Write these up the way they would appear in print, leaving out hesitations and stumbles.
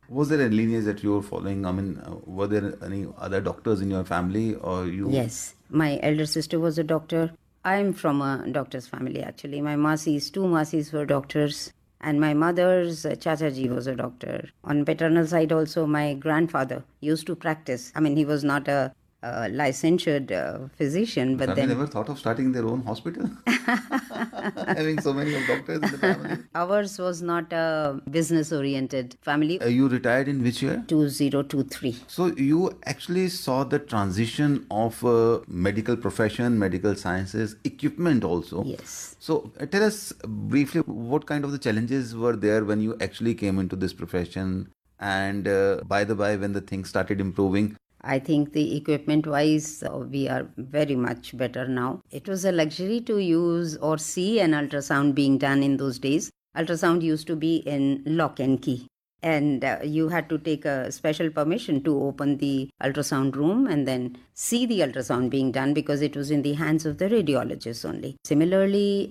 Was there a lineage that you were following? I mean, were there any other doctors in your family or you? Yes, my elder sister was a doctor. I'm from a doctor's family actually. My masis, two masis were doctors. And my mother's Chachaji was a doctor. On paternal side also, my grandfather used to practice. I mean, he was not a licensed physician, The but family then never thought of starting their own hospital? Having so many of doctors in the family. ours was not a business-oriented family. You retired in which year? 2023. So you actually saw the transition of medical profession, medical sciences, equipment also. Yes. So tell us briefly what kind of the challenges were there when you actually came into this profession, and by the by, when the things started improving. I think the equipment wise, we are very much better now. It was a luxury to use or see an ultrasound being done in those days. Ultrasound used to be in lock and key. And you had to take a special permission to open the ultrasound room and then see the ultrasound being done because it was in the hands of the radiologist only. Similarly,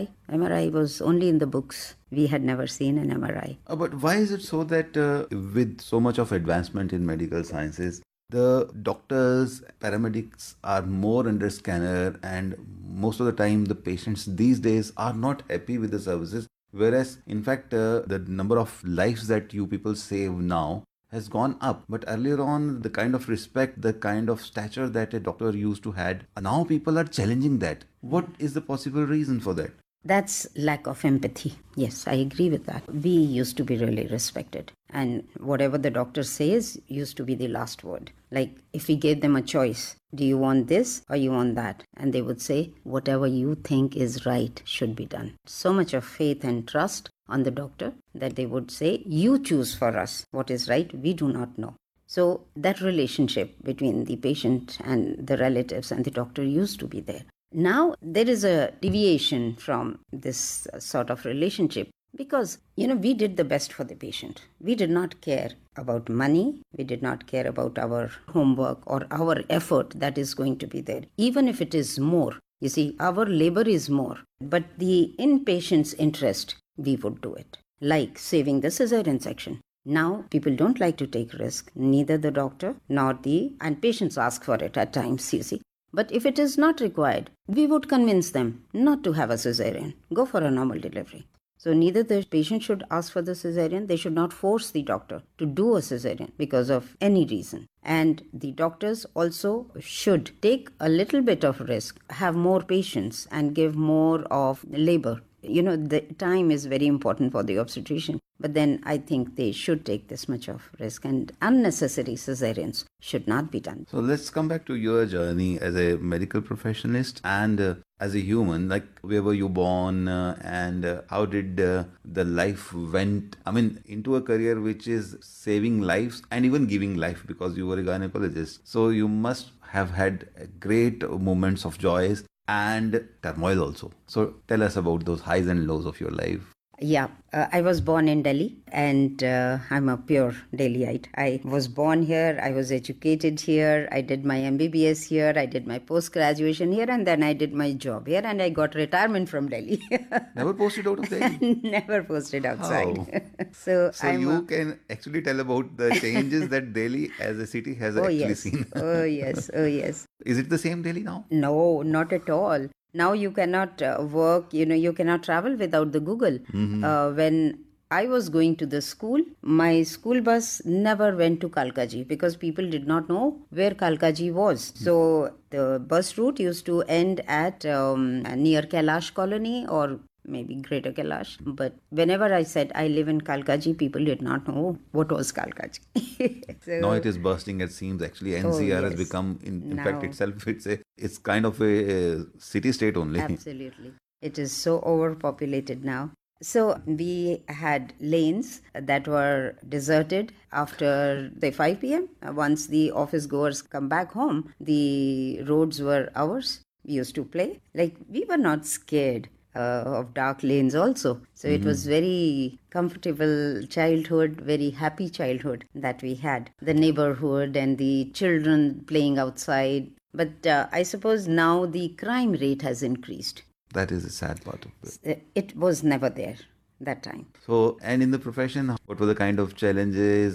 MRI was only in the books. We had never seen an MRI. But why is it so that with so much of advancement in medical sciences, the doctors, paramedics are more under scanner, and most of the time the patients these days are not happy with the services? Whereas, in fact, the number of lives that you people save now has gone up. But earlier on, the kind of respect, the kind of stature that a doctor used to had, now people are challenging that. What is the possible reason for that? That's lack of empathy. Yes, I agree with that. We used to be really respected. And whatever the doctor says used to be the last word. Like if we gave them a choice, do you want this or you want that? And they would say, whatever you think is right should be done. So much of faith and trust on the doctor that they would say, you choose for us what is right. We do not know. So that relationship between the patient and the relatives and the doctor used to be there. Now there is a deviation from this sort of relationship because, we did the best for the patient. We did not care about money. We did not care about our homework or our effort that is going to be there, even if it is more. You see, our labor is more, but the inpatient's interest, we would do it, like saving the cesarean section. Now, people don't like to take risk, neither the doctor nor and patients ask for it at times, you see. But if it is not required, we would convince them not to have a cesarean. Go for a normal delivery. So neither the patient should ask for the cesarean. They should not force the doctor to do a cesarean because of any reason. And the doctors also should take a little bit of risk, have more patience and give more of labor. The time is very important for the obstetrician. But then I think they should take this much of risk, and unnecessary cesareans should not be done. So let's come back to your journey as a medical professionalist and as a human. Like, where were you born and how did the life went? I mean, into a career which is saving lives and even giving life because you were a gynecologist. So you must have had great moments of joys and turmoil also. So tell us about those highs and lows of your life. Yeah, I was born in Delhi and I'm a pure Delhiite. I was born here, I was educated here, I did my MBBS here, I did my post-graduation here, and then I did my job here and I got retirement from Delhi. Never posted out of Delhi? Never posted outside. How? So you can actually tell about the changes that Delhi as a city has actually seen. Oh yes, oh yes. Is it the same Delhi now? No, not at all. Now you cannot work, you cannot travel without the Google. When I was going to the school, my school bus never went to Kalkaji because people did not know where Kalkaji was. So the bus route used to end at near Kailash Colony or maybe Greater Kailash. But whenever I said I live in Kalkaji, people did not know what was Kalkaji. So, now it is bursting at seams. Actually, NCR has become, in fact, itself, it's kind of a city state only. Absolutely. It is so overpopulated now. So we had lanes that were deserted after the 5 p.m. Once the office goers come back home, the roads were ours. We used to play. Like, we were not scared of dark lanes also. So it was very comfortable childhood, very happy childhood that we had. The neighborhood and the children playing outside. But I suppose now the crime rate has increased. That is a sad part of it. It was never there that time. So, and in the profession, what were the kind of challenges